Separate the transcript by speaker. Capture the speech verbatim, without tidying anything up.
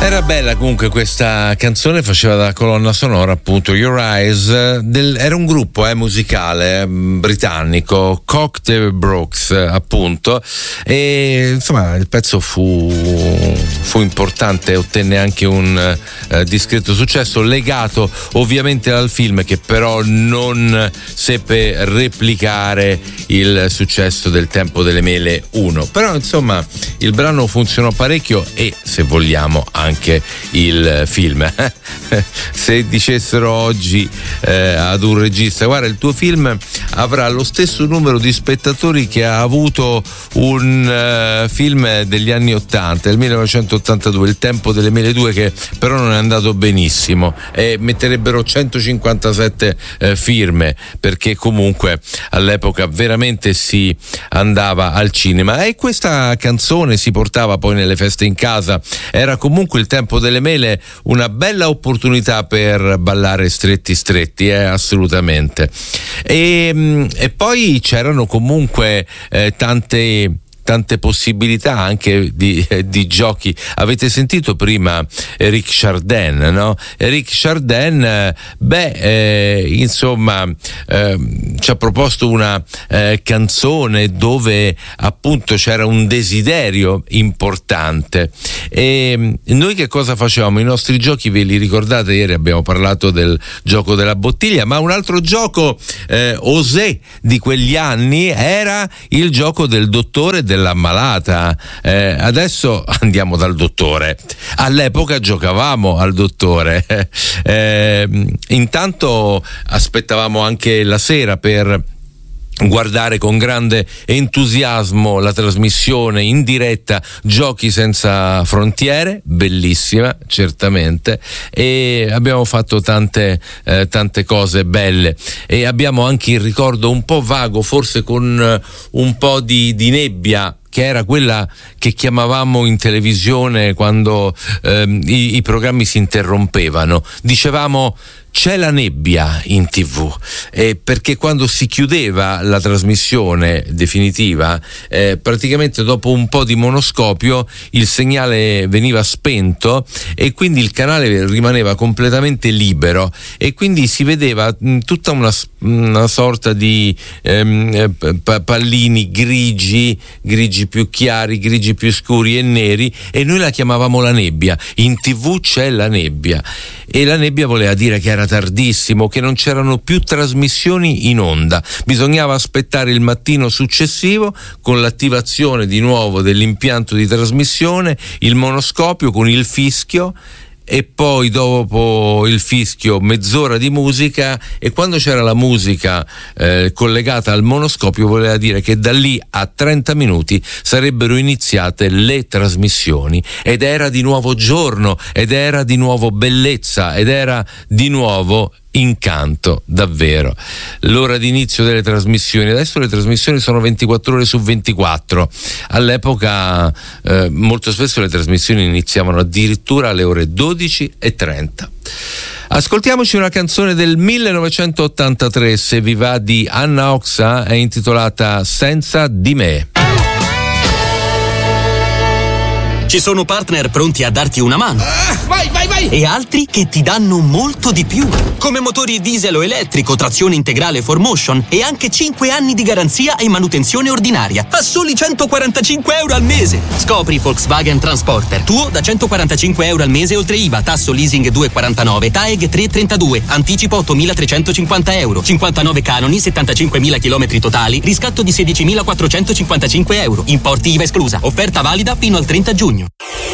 Speaker 1: Era bella comunque questa canzone, faceva da colonna sonora appunto Your Eyes, del, era un gruppo eh, musicale britannico, Cocktail Brooks appunto, e insomma il pezzo fu, fu importante, ottenne anche un eh, discreto successo legato ovviamente al film, che però non seppe replicare il successo del Tempo delle Mele uno, però insomma il brano funzionò parecchio e, se vogliamo, anche il film. Se dicessero oggi eh, ad un regista: guarda, il tuo film avrà lo stesso numero di spettatori che ha avuto un uh, film degli anni ottanta, del millenovecentottantadue, Il Tempo delle Mele due, che però non è andato benissimo, e metterebbero centocinquantasette eh, firme, perché comunque all'epoca veramente si andava al cinema, e questa canzone si portava poi nelle feste in casa. Era comunque Il Tempo delle Mele una bella opportunità per ballare stretti stretti, eh, assolutamente. E, e poi c'erano comunque eh, tante tante possibilità anche di, eh, di giochi. Avete sentito prima Eric Chardin, no? Eric Chardin, eh, beh, eh, insomma, eh, ci ha proposto una eh, canzone dove appunto c'era un desiderio importante. E noi che cosa facevamo? I nostri giochi, ve li ricordate? Ieri abbiamo parlato del gioco della bottiglia, ma un altro gioco eh, osé di quegli anni era il gioco del dottore e dell'ammalata. Eh, adesso andiamo dal dottore, all'epoca giocavamo al dottore. Eh, intanto aspettavamo anche la sera per guardare con grande entusiasmo la trasmissione in diretta Giochi senza frontiere, bellissima certamente, e abbiamo fatto tante eh, tante cose belle, e abbiamo anche il ricordo un po' vago, forse con eh, un po' di, di nebbia, che era quella che chiamavamo in televisione quando ehm, i, i programmi si interrompevano. Dicevamo: c'è la nebbia in tivù, eh, perché quando si chiudeva la trasmissione definitiva, eh, praticamente dopo un po' di monoscopio il segnale veniva spento e quindi il canale rimaneva completamente libero, e quindi si vedeva mh, tutta una, una sorta di ehm, p- pallini grigi, grigi più chiari, grigi più scuri e neri, e noi la chiamavamo la nebbia. In tivù c'è la nebbia, e la nebbia voleva dire che era tardissimo, che non c'erano più trasmissioni in onda, bisognava aspettare il mattino successivo con l'attivazione di nuovo dell'impianto di trasmissione, il monoscopio con il fischio, e poi dopo il fischio mezz'ora di musica, e quando c'era la musica eh, collegata al monoscopio voleva dire che da lì a trenta minuti sarebbero iniziate le trasmissioni, ed era di nuovo giorno, ed era di nuovo bellezza, ed era di nuovo incanto, davvero. L'ora di inizio delle trasmissioni, adesso le trasmissioni sono ventiquattro ore su ventiquattro, all'epoca eh, molto spesso le trasmissioni iniziavano addirittura alle ore dodici e trenta. Ascoltiamoci una canzone del millenovecentottantatré, se vi va, di Anna Oxa, è intitolata Senza di me.
Speaker 2: Ci sono partner pronti a darti una mano.
Speaker 3: Uh, vai, vai, vai!
Speaker 2: E altri che ti danno molto di più. Come motori diesel o elettrico, trazione integrale four motion e anche cinque anni di garanzia e manutenzione ordinaria. A soli centoquarantacinque euro al mese. Scopri Volkswagen Transporter. Tuo da centoquarantacinque euro al mese oltre I V A, tasso leasing due virgola quarantanove, T A E G tre virgola trentadue, anticipo ottomilatrecentocinquanta euro, cinquantanove canoni, settantacinquemila chilometri totali, riscatto di sedicimilaquattrocentocinquantacinque euro, importi I V A esclusa. Offerta valida fino al trenta giugno.